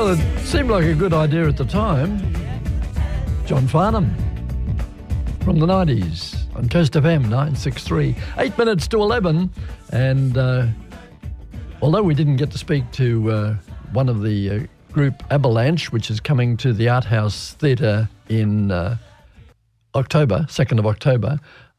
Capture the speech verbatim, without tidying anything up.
Well, it seemed like a good idea at the time. John Farnham from the nineties on Coast F M nine sixty-three. Eight minutes to eleven. And uh, although we didn't get to speak to uh, one of the uh, group Avalanche, which is coming to the Art House Theatre in uh, October, second of October,